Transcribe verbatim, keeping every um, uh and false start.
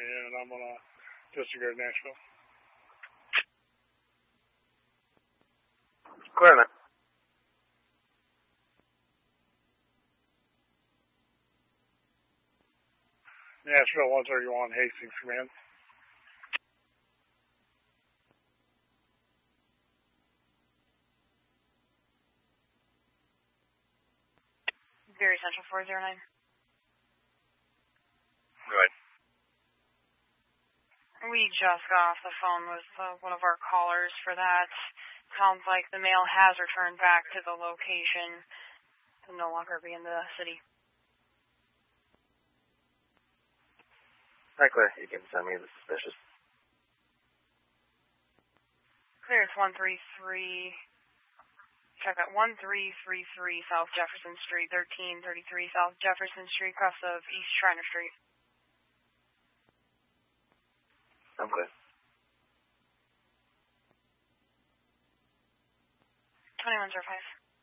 and I'm going to disregard Nashville. Clear, man. Nashville one thirty-one, Hastings Command. Very Central four zero nine. Go ahead. We just got off the phone with uh, one of our callers for that. Sounds like the mail has returned back to the location to no longer be in the city. All right, clear. You can send me the suspicious. Clear, it's one three three. Check out one three three three South Jefferson Street, thirteen thirty-three South Jefferson Street, crest of East Shriner Street. I'm clear. twenty-one zero five.